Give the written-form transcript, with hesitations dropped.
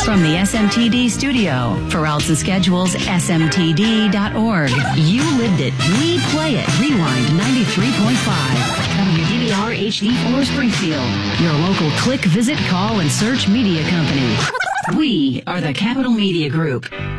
From the SMTD studio, for Alts and Schedules, smtd.org. You lived it. We play it. Rewind 93.5. WDBR HD4 Springfield. Your local click, visit, call, and search media company. We are the Capital Media Group.